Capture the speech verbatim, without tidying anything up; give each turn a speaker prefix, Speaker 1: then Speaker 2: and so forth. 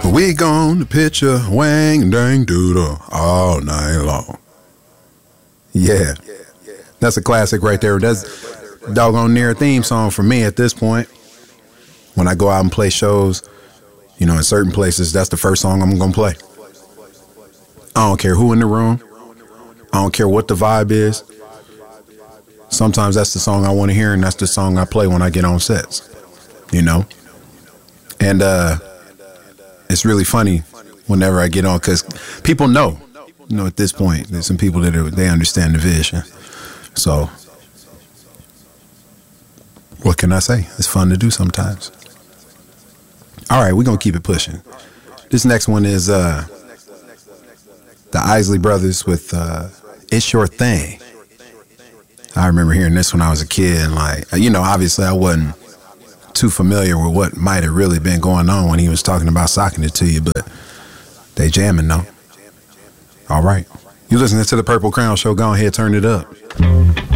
Speaker 1: We gonna pitch a wang dang doodle all night long. Yeah, that's a classic right there. That's doggone near theme song for me at this point. When I go out and play shows, you know, in certain places, that's the first song I'm gonna play. I don't care who in the room. I don't care what the vibe is. Sometimes that's the song I want to hear, and that's the song I play when I get on sets, you know? And uh, it's really funny whenever I get on, because people know, you know, at this point, there's some people that are, they understand the vision. So, what can I say? It's fun to do sometimes. All right, we're going to keep it pushing. This next one is uh, the Isley Brothers with uh, It's Your Thing. I remember hearing this when I was a kid, and like, you know, obviously I wasn't too familiar with what might have really been going on when he was talking about socking it to you, but they jamming though. All right. You listening to the Purple Crown Show, go ahead, turn it up.